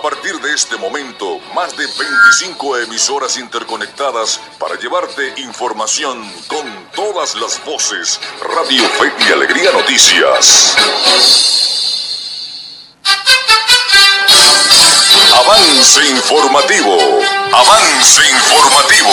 partir de este momento, más de 25 emisoras interconectadas para llevarte información con todas las voces. Radio Fe y Alegría Noticias. Avance informativo. Avance informativo.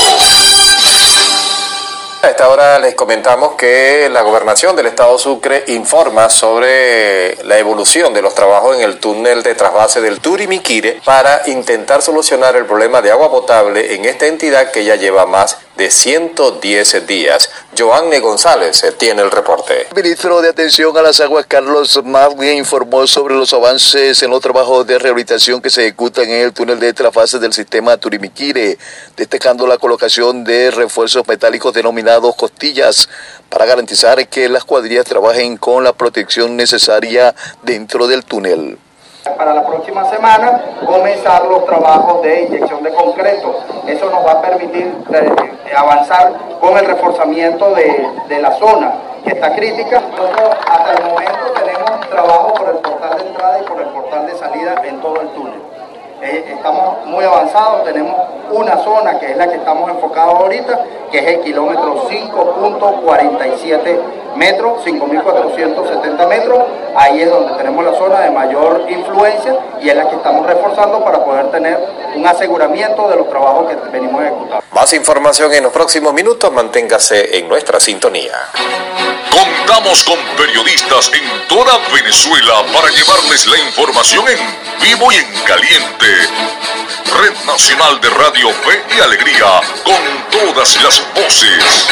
A esta hora les comentamos que la Gobernación del Estado Sucre informa sobre la evolución de los trabajos en el túnel de trasvase del Turimiquire para intentar solucionar el problema de agua potable en esta entidad que ya lleva más de 110 días. Joanne González tiene el reporte. El ministro de Atención a las Aguas, Carlos Magui, informó sobre los avances en los trabajos de rehabilitación que se ejecutan en el túnel de trasvase del sistema Turimiquire, destacando la colocación de refuerzos metálicos denominados costillas para garantizar que las cuadrillas trabajen con la protección necesaria dentro del túnel. Para la próxima semana comenzar los trabajos de inyección de concreto. Eso nos va a permitir avanzar con el reforzamiento de la zona que está crítica. Nosotros hasta el momento tenemos trabajo por el portal de entrada y por el portal de salida en todo el túnel. Estamos muy avanzados, tenemos una zona que es la que estamos enfocados ahorita, que es el kilómetro 5.47 metros, 5.470 metros. Ahí es donde tenemos la zona de mayor influencia y es la que estamos reforzando para poder tener un aseguramiento de los trabajos que venimos ejecutando. Más información en los próximos minutos, manténgase en nuestra sintonía. Contamos con periodistas en toda Venezuela para llevarles la información en vivo y en caliente. Red Nacional de Radio Fe y Alegría, con todas las voces.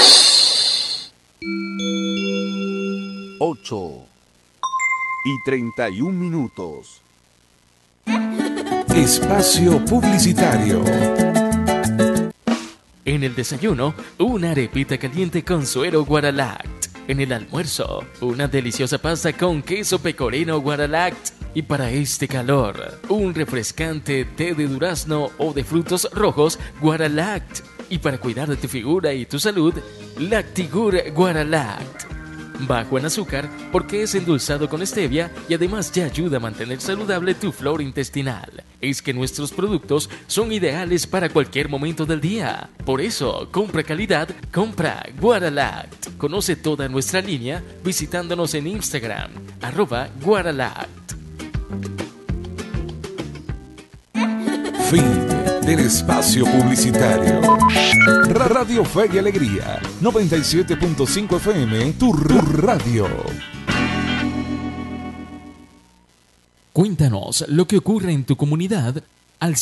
8:31. Espacio publicitario. En el desayuno, una arepita caliente con suero Guaralact. En el almuerzo, una deliciosa pasta con queso pecorino Guaralact. Y para este calor, un refrescante té de durazno o de frutos rojos Guaralact. Y para cuidar de tu figura y tu salud, Lactigur Guaralact. Bajo en azúcar porque es endulzado con stevia y además ya ayuda a mantener saludable tu flora intestinal. Es que nuestros productos son ideales para cualquier momento del día. Por eso, compra calidad, compra Guaralact. Conoce toda nuestra línea visitándonos en Instagram, @Guaralact. Fin del espacio publicitario. Radio Fe y Alegría, 97.5 FM, tu radio. Cuéntanos lo que ocurre en tu comunidad al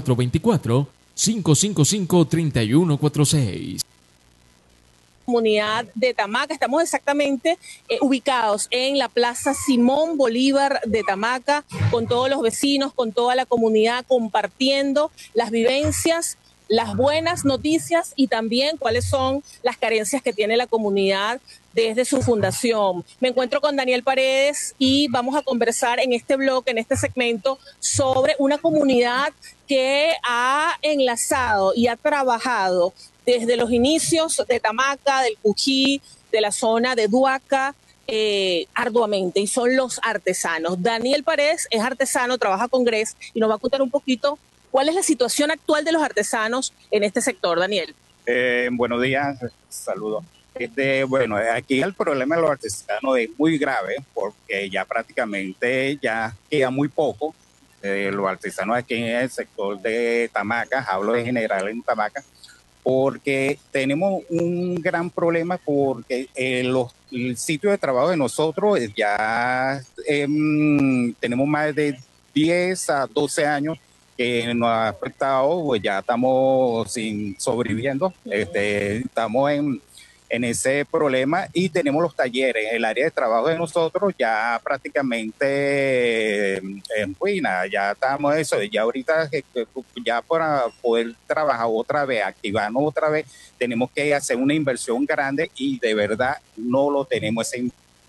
0424-555-3146. Comunidad de Tamaca. Estamos exactamente ubicados en la Plaza Simón Bolívar de Tamaca, con todos los vecinos, con toda la comunidad, compartiendo las vivencias, las buenas noticias y también cuáles son las carencias que tiene la comunidad desde su fundación. Me encuentro con Daniel Paredes y vamos a conversar en este bloque, en este segmento, sobre una comunidad que ha enlazado y ha trabajado desde los inicios de Tamaca, del Cují, de la zona de Duaca, arduamente, y son los artesanos. Daniel Paredes es artesano, trabaja con GRES y nos va a contar un poquito cuál es la situación actual de los artesanos en este sector. Daniel. Buenos días, saludos. Bueno, aquí el problema de los artesanos es muy grave porque ya prácticamente ya queda muy poco. Los artesanos aquí en el sector de Tamaca, hablo de general en Tamaca, porque tenemos un gran problema porque el sitio de trabajo de nosotros ya tenemos más de 10 a 12 años que nos ha afectado, pues ya estamos sobreviviendo, estamos en ese problema y tenemos los talleres. El área de trabajo de nosotros ya prácticamente en ruina, ya estamos ya ahorita, ya para poder trabajar otra vez, activarnos otra vez, tenemos que hacer una inversión grande y de verdad no lo tenemos esa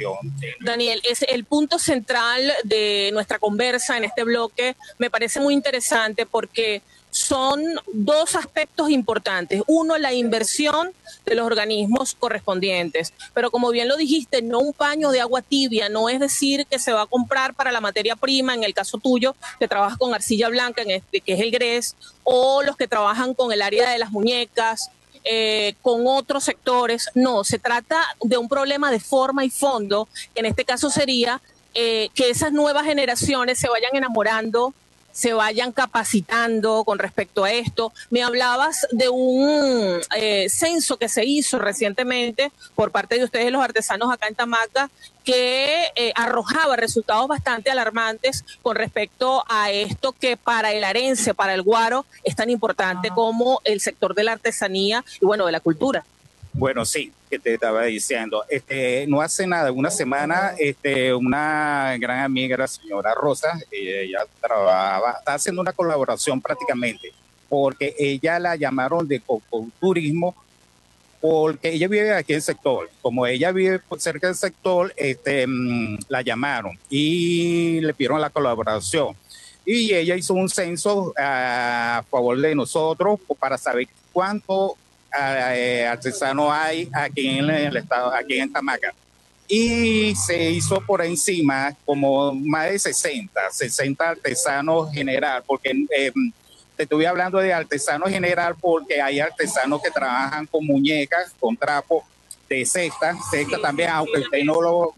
región. Daniel, es el punto central de nuestra conversa en este bloque. Me parece muy interesante porque son dos aspectos importantes. Uno, la inversión de los organismos correspondientes. Pero como bien lo dijiste, no un paño de agua tibia, no es decir que se va a comprar para la materia prima, en el caso tuyo, que trabajas con arcilla blanca, que es el GRES, o los que trabajan con el área de las muñecas, con otros sectores. No, se trata de un problema de forma y fondo, que en este caso sería que esas nuevas generaciones se vayan enamorando, se vayan capacitando con respecto a esto. Me hablabas de un censo que se hizo recientemente por parte de ustedes, los artesanos acá en Tamaca, que arrojaba resultados bastante alarmantes con respecto a esto que para el arense, para el guaro, es tan importante como el sector de la artesanía y, bueno, de la cultura. Bueno, sí, que te estaba diciendo. No hace nada, una semana, una gran amiga, la señora Rosa, ella está haciendo una colaboración prácticamente, porque ella la llamaron de Cocoturismo, porque ella vive aquí en el sector. Como ella vive cerca del sector, la llamaron y le pidieron la colaboración. Y ella hizo un censo a favor de nosotros para saber cuánto artesanos hay aquí en el estado, aquí en Tamaca, y se hizo por encima como más de 60 artesanos general, porque te estoy hablando de artesanos general porque hay artesanos que trabajan con muñecas, con trapo de cesta también, aunque usted no lo,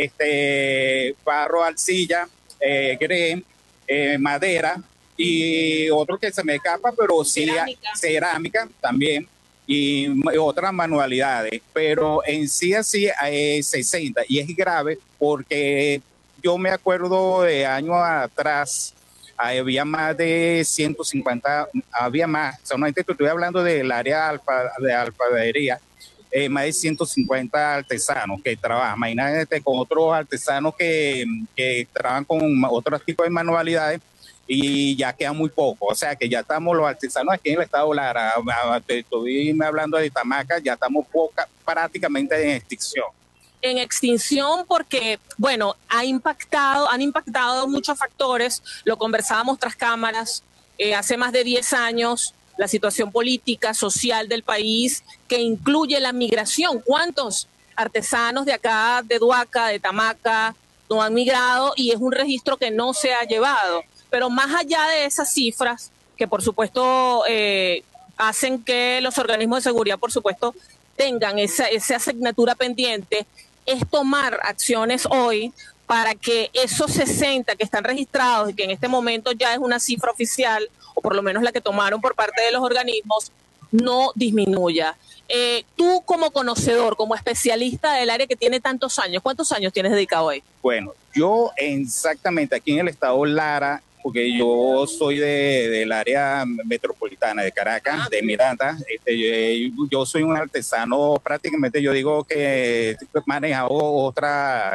barro, arcilla, green, madera, y otro que se me escapa, pero sí, cerámica también, y otras manualidades, pero en sí así hay 60, y es grave porque yo me acuerdo de años atrás, había más de 150, había más, solamente estoy hablando del área de alfarería, más de 150 artesanos que trabajan. Imagínate con otros artesanos que trabajan con otros tipos de manualidades, y ya queda muy poco. O sea que ya estamos los artesanos aquí en el estado Lara, estoy hablando de Tamaca, ya estamos prácticamente en extinción. En extinción porque, bueno, han impactado muchos factores, lo conversábamos tras cámaras, hace más de 10 años, la situación política, social del país, que incluye la migración. ¿Cuántos artesanos de acá, de Duaca, de Tamaca, no han migrado? Y es un registro que no se ha llevado. Pero más allá de esas cifras, que por supuesto hacen que los organismos de seguridad, por supuesto, tengan esa asignatura pendiente, es tomar acciones hoy para que esos 60 que están registrados y que en este momento ya es una cifra oficial, o por lo menos la que tomaron por parte de los organismos, no disminuya. Tú como conocedor, como especialista del área que tiene tantos años, ¿cuántos años tienes dedicado ahí? Bueno, yo exactamente aquí en el estado Lara, porque yo soy del área metropolitana de Caracas, de Miranda. Yo soy un artesano, prácticamente yo digo que he manejado otra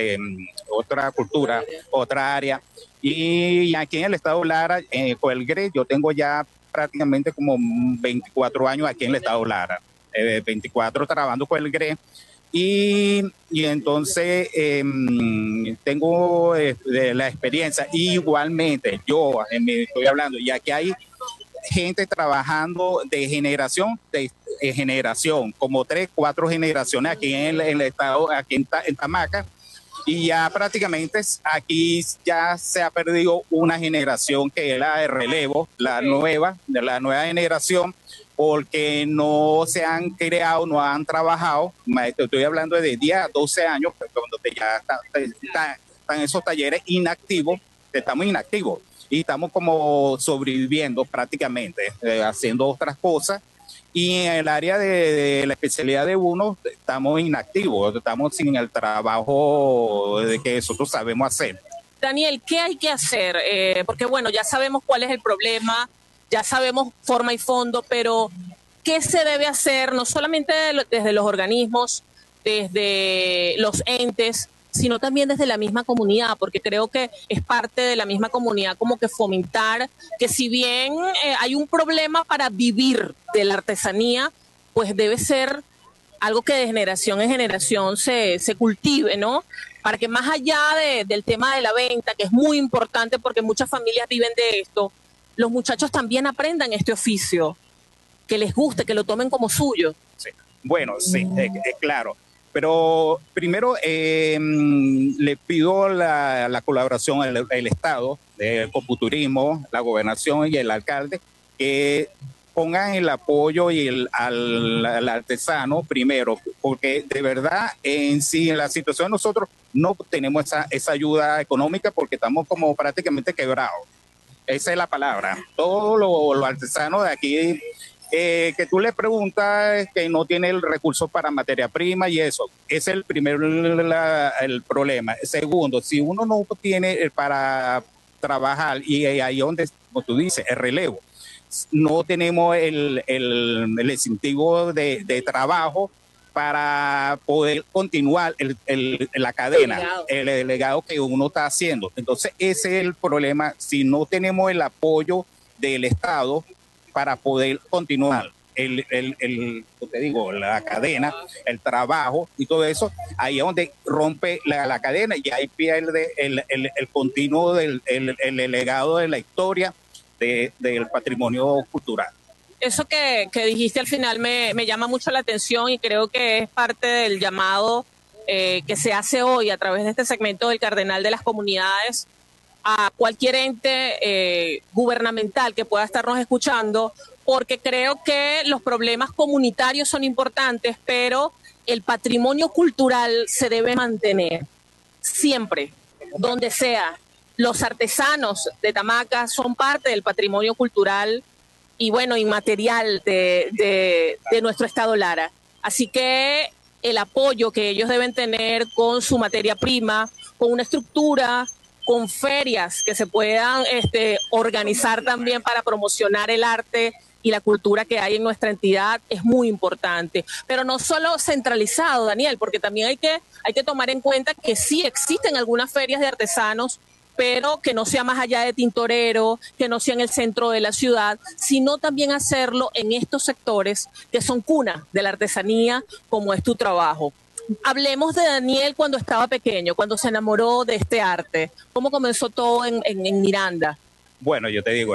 cultura, otra área. Y aquí en el estado Lara, con el GRE, yo tengo ya prácticamente como 24 años aquí en el estado Lara, 24 trabajando con el GRE. Y entonces tengo la experiencia. Igualmente yo estoy hablando, ya que hay gente trabajando de generación generación, como 3, 4 generaciones aquí en el estado, aquí en Tamaca, y ya prácticamente aquí ya se ha perdido una generación que es la de relevo, la nueva generación, porque no se han creado, no han trabajado. Estoy hablando de 10 a 12 años, cuando ya están esos talleres inactivos, estamos inactivos y estamos como sobreviviendo prácticamente, haciendo otras cosas. Y en el área de la especialidad de uno, estamos inactivos, estamos sin el trabajo de que nosotros sabemos hacer. Daniel, ¿qué hay que hacer? Porque bueno, ya sabemos cuál es el problema, ya sabemos forma y fondo, pero ¿qué se debe hacer no solamente desde los organismos, desde los entes, sino también desde la misma comunidad? Porque creo que es parte de la misma comunidad como que fomentar que si bien hay un problema para vivir de la artesanía, pues debe ser algo que de generación en generación se cultive, ¿no? Para que más allá del tema de la venta, que es muy importante porque muchas familias viven de esto, los muchachos también aprendan este oficio, que les guste, que lo tomen como suyo. Sí. Bueno, sí, claro. Pero primero le pido la colaboración al Estado, el Coputurismo, la Gobernación y el alcalde, que pongan el apoyo al artesano primero, porque de verdad en la situación nosotros no tenemos esa ayuda económica porque estamos como prácticamente quebrados. Esa es la palabra. Todos los artesanos de aquí, que tú le preguntas que no tiene el recurso para materia prima y eso, es el primero el problema. Segundo, si uno no tiene para trabajar y ahí donde, como tú dices, el relevo, no tenemos el incentivo de trabajo para poder continuar la cadena, el legado que uno está haciendo. Entonces ese es el problema, si no tenemos el apoyo del Estado para poder continuar te digo, la cadena, el trabajo y todo eso, ahí es donde rompe la cadena y ahí pierde el continuo del legado de la historia del patrimonio cultural. Eso que dijiste al final me llama mucho la atención y creo que es parte del llamado que se hace hoy a través de este segmento del Cardenal de las Comunidades a cualquier ente gubernamental que pueda estarnos escuchando, porque creo que los problemas comunitarios son importantes, pero el patrimonio cultural se debe mantener siempre, donde sea. Los artesanos de Tamaca son parte del patrimonio cultural y bueno, inmaterial de nuestro estado Lara. Así que el apoyo que ellos deben tener con su materia prima, con una estructura, con ferias que se puedan organizar también para promocionar el arte y la cultura que hay en nuestra entidad es muy importante. Pero no solo centralizado, Daniel, porque también hay que tomar en cuenta que sí existen algunas ferias de artesanos, pero que no sea más allá de Tintorero, que no sea en el centro de la ciudad, sino también hacerlo en estos sectores que son cuna de la artesanía, como es tu trabajo. Hablemos de Daniel cuando estaba pequeño, cuando se enamoró de este arte. ¿Cómo comenzó todo en Miranda? Bueno, yo te digo,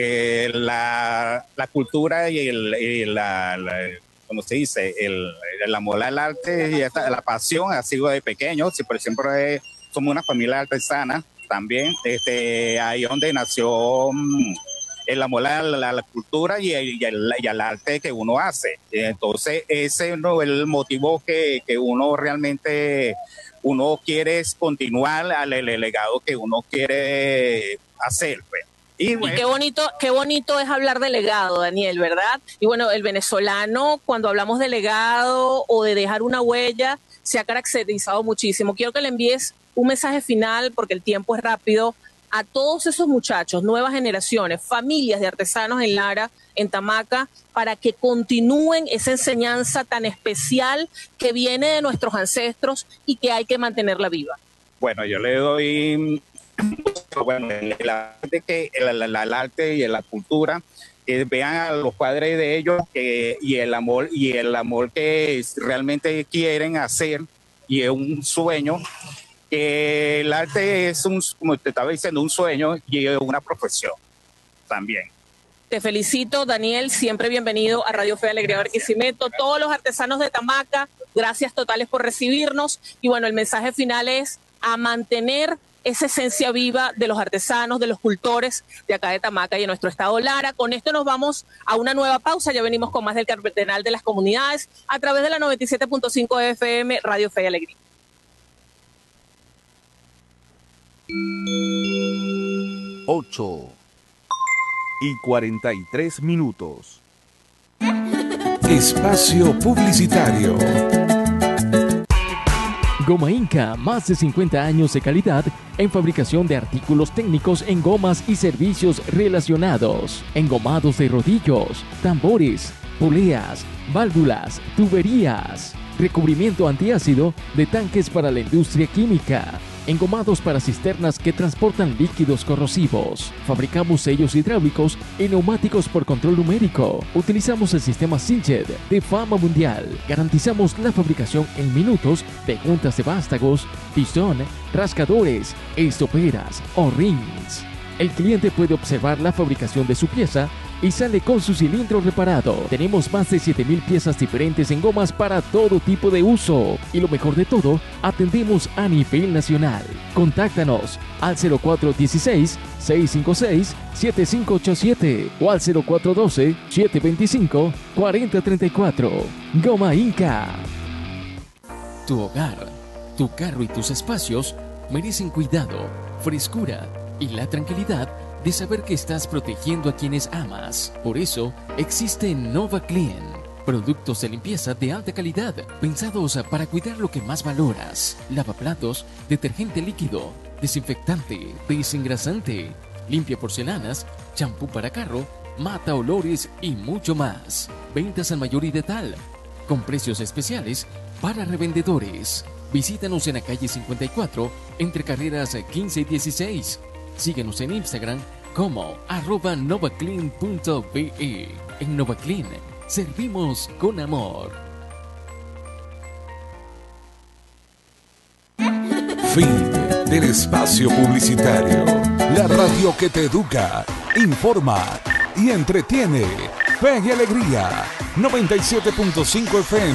la cultura y ¿cómo se dice? El amor al arte y la pasión ha sido de pequeño. Siempre somos una familia artesana también. Ahí donde nació el amor a la cultura y al arte que uno hace. Entonces, ese no es el motivo que uno realmente quiere continuar al legado que uno quiere hacer, pues. Y bueno, qué bonito es hablar de legado, Daniel, ¿verdad? Y bueno, el venezolano, cuando hablamos de legado o de dejar una huella, se ha caracterizado muchísimo. Quiero que le envíes un mensaje final, porque el tiempo es rápido, a todos esos muchachos, nuevas generaciones, familias de artesanos en Lara, en Tamaca, para que continúen esa enseñanza tan especial que viene de nuestros ancestros y que hay que mantenerla viva. Bueno, yo le doy... Bueno, el arte y la cultura, que vean a los padres de ellos y el amor que realmente quieren hacer, y es un sueño, que el arte es como te estaba diciendo, un sueño y es una profesión también. Te felicito, Daniel, siempre bienvenido a Radio Fe y Alegría Barquisimeto. Todos los artesanos de Tamaca, gracias totales por recibirnos. Y bueno, el mensaje final es a mantener esa esencia viva de los artesanos, de los cultores de acá de Tamaca y de nuestro estado Lara. Con esto nos vamos a una nueva pausa. Ya venimos con más del Cardenal de las Comunidades a través de la 97.5 FM Radio Fe y Alegría. Ocho y 43 minutos. Espacio publicitario. Goma Inca, más de 50 años de calidad en fabricación de artículos técnicos en gomas y servicios relacionados, engomados de rodillos, tambores, poleas, válvulas, tuberías, recubrimiento antiácido de tanques para la industria química, engomados para cisternas que transportan líquidos corrosivos. Fabricamos sellos hidráulicos y neumáticos por control numérico. Utilizamos el sistema Sinjet de fama mundial. Garantizamos la fabricación en minutos de juntas de vástagos, pistón, rascadores, estoperas o rings. El cliente puede observar la fabricación de su pieza y sale con su cilindro reparado. Tenemos más de 7,000 piezas diferentes en gomas para todo tipo de uso. Y lo mejor de todo, atendemos a nivel nacional. Contáctanos al 0416-656-7587 o al 0412-725-4034. Goma Inca. Tu hogar, tu carro y tus espacios merecen cuidado, frescura y la tranquilidad de saber que estás protegiendo a quienes amas. Por eso existe Nova Clean, productos de limpieza de alta calidad, pensados para cuidar lo que más valoras. Lavaplatos, detergente líquido, desinfectante, desengrasante, limpia porcelanas, champú para carro, mata olores y mucho más. Ventas al mayor y de tal, con precios especiales para revendedores. Visítanos en la calle 54, entre carreras 15 y 16. Síguenos en Instagram como @novaclean.be. En NovaClean servimos con amor. Fin del espacio publicitario. La radio que te educa, informa y entretiene. Fe y Alegría, 97.5 FM.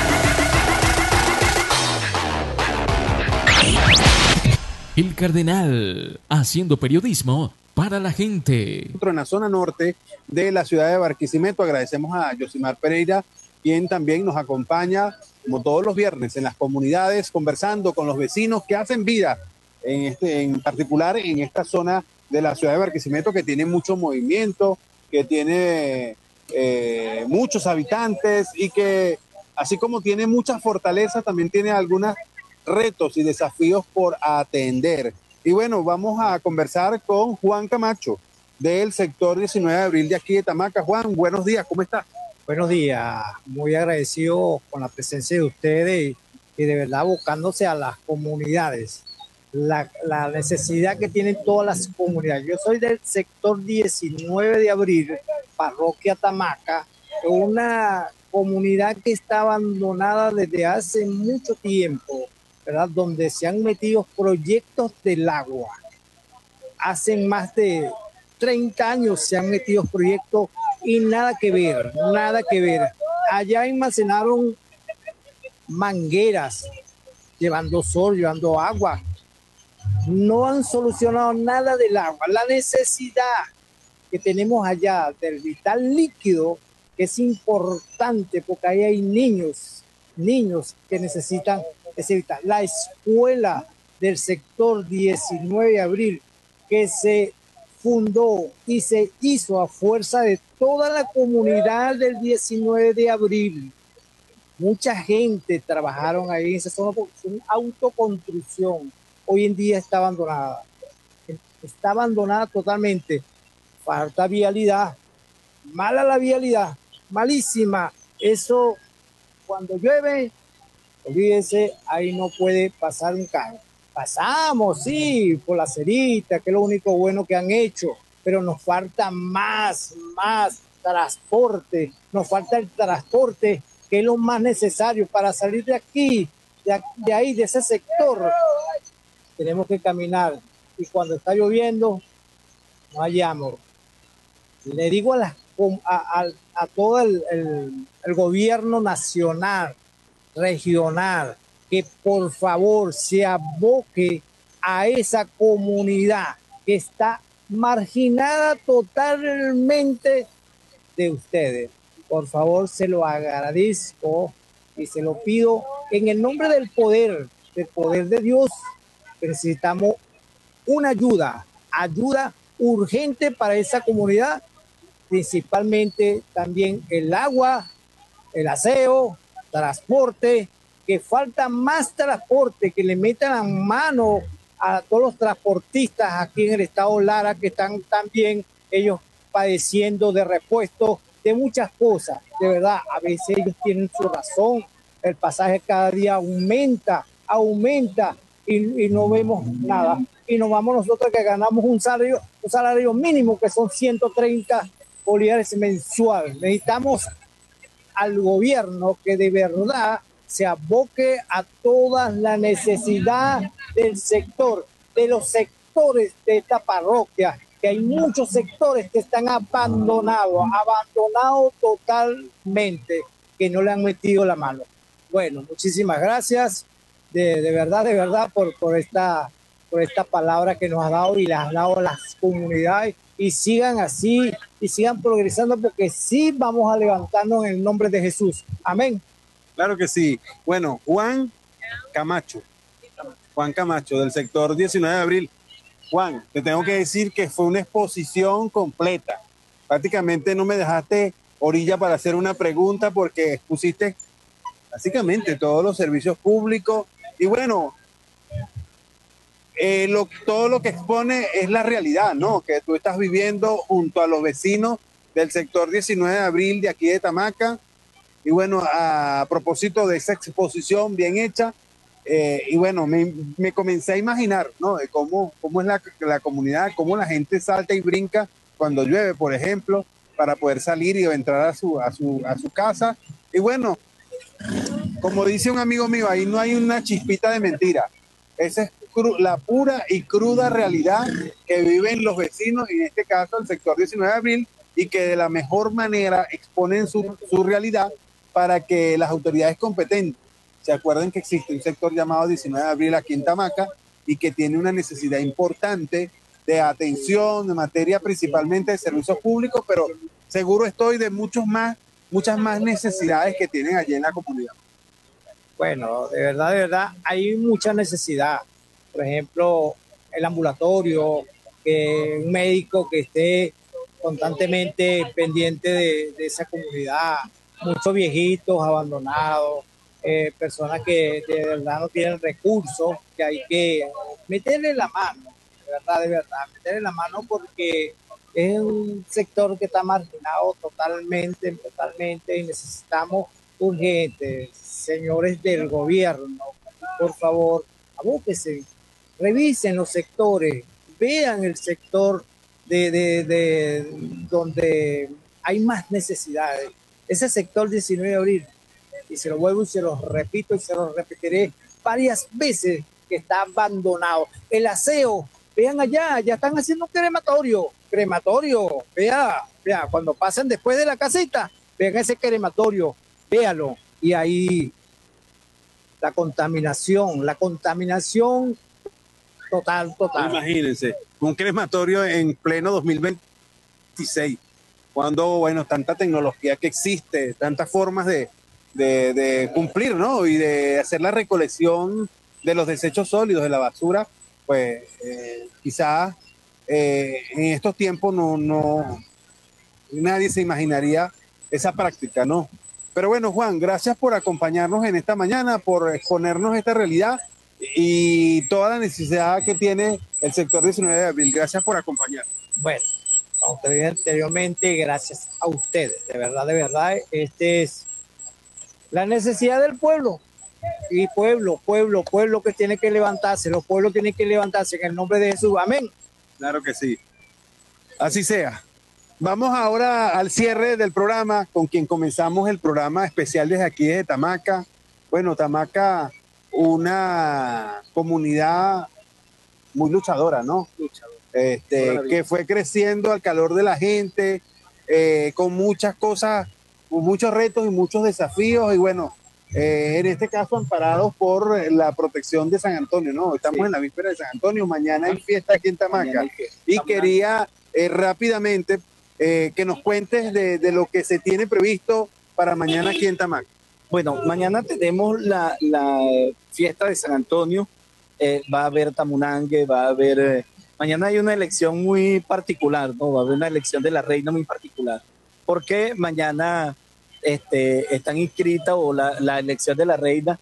El Cardenal, haciendo periodismo para la gente. En la zona norte de la ciudad de Barquisimeto, agradecemos a Yosimar Pereira, quien también nos acompaña, como todos los viernes, en las comunidades, conversando con los vecinos que hacen vida, en particular en esta zona de la ciudad de Barquisimeto, que tiene mucho movimiento, que tiene muchos habitantes y que, así como tiene muchas fortalezas, también tiene algunas retos y desafíos por atender. Y bueno, vamos a conversar con Juan Camacho del sector 19 de abril de aquí de Tamaca. Juan, buenos días, ¿cómo estás? Buenos días, muy agradecido con la presencia de ustedes y de verdad abocándose a las comunidades, la necesidad que tienen todas las comunidades. Yo soy del sector 19 de abril, parroquia Tamaca, una comunidad que está abandonada desde hace mucho tiempo, ¿verdad? Donde se han metido proyectos del agua. Hace más de 30 años se han metido proyectos y nada que ver, nada que ver. Allá almacenaron mangueras, llevando sol, llevando agua. No han solucionado nada del agua. La necesidad que tenemos allá del vital líquido, que es importante porque ahí hay niños que necesitan ese vital. La escuela del sector 19 de abril, que se fundó y se hizo a fuerza de toda la comunidad del 19 de abril. Mucha gente trabajaron ahí en esa zona porque es una autoconstrucción. Hoy en día está abandonada. Está abandonada totalmente. Falta vialidad. Mala la vialidad. Malísima. Eso, cuando llueve, olvídese, ahí no puede pasar un carro. Pasamos, sí, por la cerita, que es lo único bueno que han hecho, pero nos falta más transporte, nos falta el transporte, que es lo más necesario para salir de aquí, de ahí, de ese sector. Tenemos que caminar, y cuando está lloviendo, no hallamos. Le digo a todo el gobierno nacional, regional, que por favor se aboque a esa comunidad que está marginada totalmente de ustedes. Por favor, se lo agradezco y se lo pido en el nombre del poder de Dios. Necesitamos una ayuda urgente para esa comunidad, principalmente también el agua, el aseo, transporte, que falta más transporte, que le metan la mano a todos los transportistas aquí en el estado Lara, que están también ellos padeciendo de repuestos de muchas cosas. De verdad, a veces ellos tienen su razón, el pasaje cada día aumenta, y no vemos nada. Y nos vamos nosotros que ganamos un salario mínimo que son 130 bolívares mensual. Necesitamos al gobierno que de verdad se aboque a toda la necesidad del sector, de los sectores de esta parroquia, que hay muchos sectores que están abandonados totalmente, que no le han metido la mano. Bueno, muchísimas gracias de verdad por esta palabra que nos ha dado y le has dado a las comunidades, y sigan así y sigan progresando, porque sí vamos a levantarnos en el nombre de Jesús. Amén. Claro que sí. Bueno, Juan Camacho del sector 19 de abril. Juan, te tengo que decir que fue una exposición completa. Prácticamente no me dejaste orilla para hacer una pregunta porque expusiste básicamente todos los servicios públicos y bueno, todo lo que expone es la realidad, ¿no? Que tú estás viviendo junto a los vecinos del sector 19 de abril de aquí de Tamaca. Y bueno, a propósito de esa exposición bien hecha, y bueno, me comencé a imaginar, ¿no? De cómo es la comunidad, cómo la gente salta y brinca cuando llueve, por ejemplo, para poder salir y entrar a su casa. Y bueno, como dice un amigo mío, ahí no hay una chispita de mentira. Esa es la pura y cruda realidad que viven los vecinos, y en este caso el sector 19 de abril, y que de la mejor manera exponen su realidad para que las autoridades competentes se acuerden que existe un sector llamado 19 de abril aquí en Tamaca y que tiene una necesidad importante de atención, de materia principalmente de servicios públicos, pero seguro estoy de muchas más necesidades que tienen allí en la comunidad. Bueno, de verdad, hay mucha necesidad. Por ejemplo, el ambulatorio, que un médico que esté constantemente pendiente de esa comunidad, muchos viejitos abandonados, personas que de verdad no tienen recursos, que hay que meterle la mano, de verdad, meterle la mano, porque es un sector que está marginado totalmente, y necesitamos urgente, señores del gobierno, por favor, abóquense, revisen los sectores, vean el sector de donde hay más necesidades. Ese sector 19 de abril, y se lo vuelvo y se lo repito y se lo repetiré varias veces, que está abandonado. El aseo, vean allá, ya están haciendo un crematorio, vea, cuando pasen después de la casita, vean ese crematorio, véalo, y ahí la contaminación total. Imagínense, un crematorio en pleno 2026, cuando, bueno, tanta tecnología que existe, tantas formas de cumplir, ¿no? Y de hacer la recolección de los desechos sólidos, de la basura, pues quizás en estos tiempos no nadie se imaginaría esa práctica, ¿no? Pero bueno, Juan, gracias por acompañarnos en esta mañana, por exponernos esta realidad y toda la necesidad que tiene el sector 19 de abril. Gracias por acompañarnos. Bueno, como te dije anteriormente, gracias a ustedes, de verdad, es la necesidad del pueblo, y pueblo que tiene que levantarse, los pueblos tienen que levantarse en el nombre de Jesús, amén. Claro que sí, así sea. Vamos ahora al cierre del programa, con quien comenzamos el programa especial desde aquí, desde Tamaca. Bueno, Tamaca, una comunidad muy luchadora, ¿no? Que fue creciendo al calor de la gente, con muchas cosas, con muchos retos y muchos desafíos, y bueno, en este caso amparados por la protección de San Antonio, ¿no? Estamos en la víspera de San Antonio, mañana hay fiesta aquí en Tamaca, y quería rápidamente que nos cuentes de lo que se tiene previsto para mañana aquí en Tamaca. Bueno, mañana tenemos la fiesta de San Antonio, va a haber tamunangue, va a haber... mañana hay una elección muy particular, ¿no? Va a haber una elección de la reina muy particular, porque mañana están inscritas, o la elección de la reina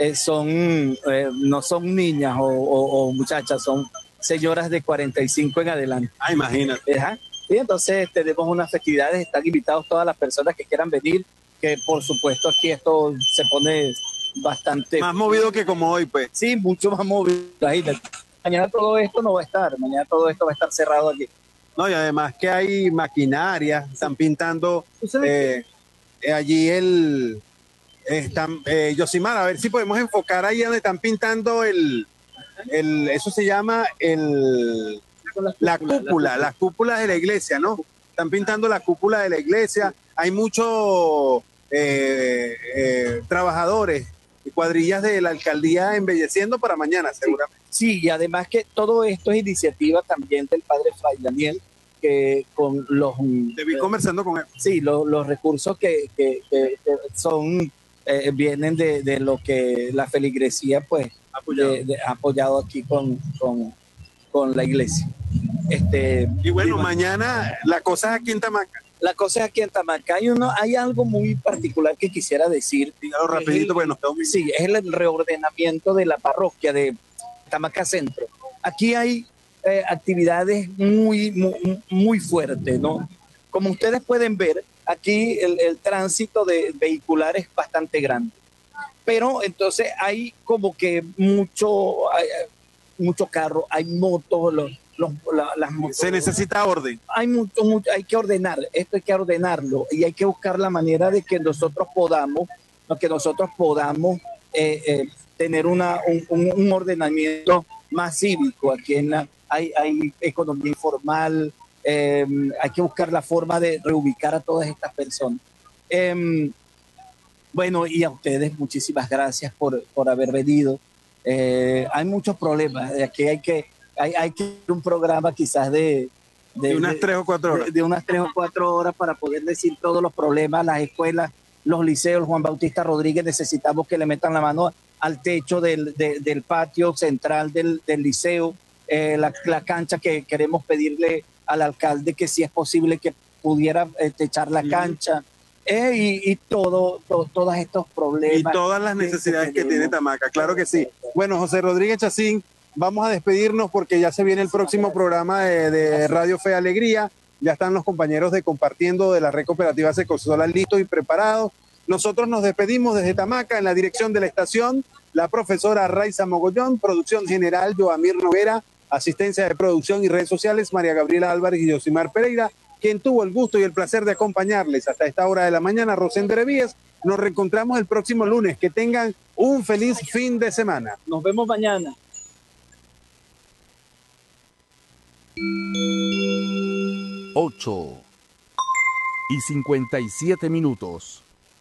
no son niñas o muchachas, son señoras de 45 en adelante. Ah, imagínate. Ajá. Y entonces tenemos unas festividades, están invitados todas las personas que quieran venir, que por supuesto aquí esto se pone bastante... Más movido que como hoy, pues. Sí, mucho más movido. Imagínate. Mañana todo esto no va a estar, mañana todo esto va a estar cerrado aquí. No, y además que hay maquinaria, están pintando allí Yosimar, a ver si podemos enfocar ahí donde están pintando eso se llama la cúpula, las cúpulas de la iglesia, ¿no? Están pintando la cúpula de la iglesia, hay muchos trabajadores y cuadrillas de la alcaldía embelleciendo para mañana, seguramente. Sí, y además que todo esto es iniciativa también del padre Fray Daniel, que con los... Te vi conversando con él. Sí, los recursos que son... vienen de lo que la feligresía pues ha apoyado aquí con la iglesia. Y bueno, mañana la cosa es aquí en Tamaca. La cosa es aquí en Tamaca. Hay algo muy particular que quisiera decir. Dígalo rapidito, bueno. Sí, es el reordenamiento de la parroquia de Tamaca Centro. Aquí hay actividades muy fuertes, ¿no? Como ustedes pueden ver, aquí el tránsito de vehicular es bastante grande, pero entonces hay como que mucho carro, hay motos, las motos. Se necesita orden. Hay que ordenar, esto hay que ordenarlo y hay que buscar la manera de que nosotros podamos tener un ordenamiento más cívico. Aquí hay economía informal. Hay que buscar la forma de reubicar a todas estas personas. Bueno, y a ustedes muchísimas gracias por haber venido. Hay muchos problemas. Aquí hay que un programa quizás de unas 3 o 4 horas. De unas 3 o 4 horas para poder decir todos los problemas, las escuelas, los liceos. Juan Bautista Rodríguez, necesitamos que le metan la mano al techo del patio central del liceo, la cancha que queremos pedirle al alcalde que si es posible que pudiera techar la cancha, y todos estos problemas. Y todas las necesidades que tiene Tamaca, claro que sí. Bueno, José Rodríguez Chacín, vamos a despedirnos porque ya se viene el próximo programa de Radio Fe y Alegría. Ya están los compañeros de Compartiendo de la Red Cooperativa Secosola listos y preparados. Nosotros nos despedimos desde Tamaca. En la dirección de la estación, la profesora Raiza Mogollón, producción general Joamir Noguera, asistencia de producción y redes sociales María Gabriela Álvarez y Yosimar Pereira, quien tuvo el gusto y el placer de acompañarles hasta esta hora de la mañana, Rosendo Revíes. Nos reencontramos el próximo lunes. Que tengan un feliz fin de semana. Nos vemos mañana. 8:57.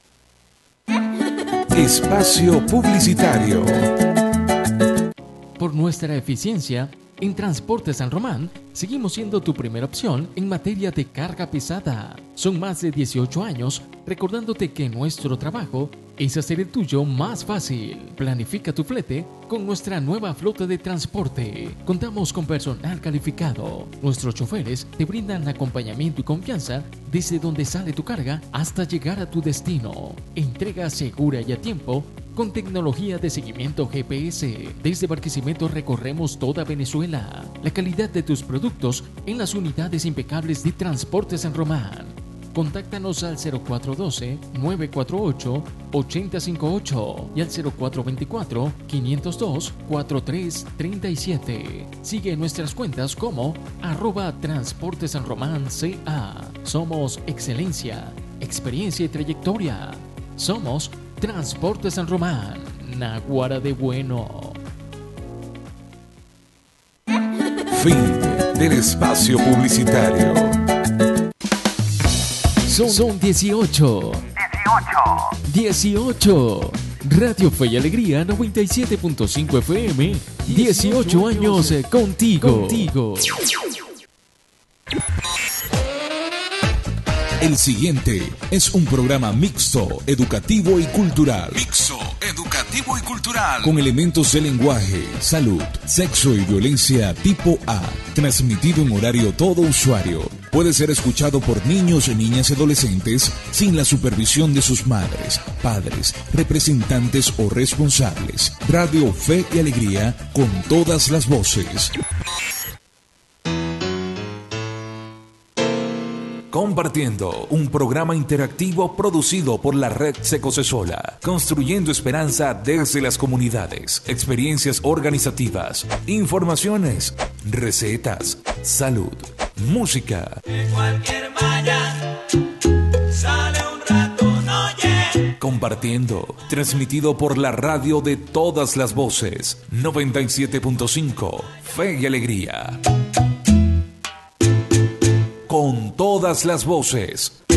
Espacio Publicitario. Por nuestra eficiencia, en Transportes San Román, seguimos siendo tu primera opción en materia de carga pesada. Son más de 18 años recordándote que nuestro trabajo es hacer el tuyo más fácil. Planifica tu flete con nuestra nueva flota de transporte. Contamos con personal calificado. Nuestros choferes te brindan acompañamiento y confianza desde donde sale tu carga hasta llegar a tu destino. Entrega segura y a tiempo con tecnología de seguimiento GPS. Desde Barquisimeto recorremos toda Venezuela. La calidad de tus productos en las unidades impecables de Transportes San Román. Contáctanos al 0412-948-8058 y al 0424-502-4337. Sigue nuestras cuentas como @transportesanromanca. Somos excelencia, experiencia y trayectoria. Somos Transportes San Román, Naguara de bueno. Fin del espacio publicitario. Son 18. 18. Radio Fe y Alegría 97.5 FM. 18 años contigo. El siguiente es un programa mixto, educativo y cultural. Con elementos de lenguaje, salud, sexo y violencia tipo A. Transmitido en horario todo usuario. Puede ser escuchado por niños, niñas y adolescentes sin la supervisión de sus madres, padres, representantes o responsables. Radio Fe y Alegría con todas las voces. Compartir Compartiendo, un programa interactivo producido por la Red Secocesola, construyendo esperanza desde las comunidades, experiencias organizativas, informaciones, recetas, salud, música. De cualquier malla sale un ratón, oye. Compartiendo, transmitido por la radio de todas las voces, 97.5, Fe y Alegría. Con todas las voces.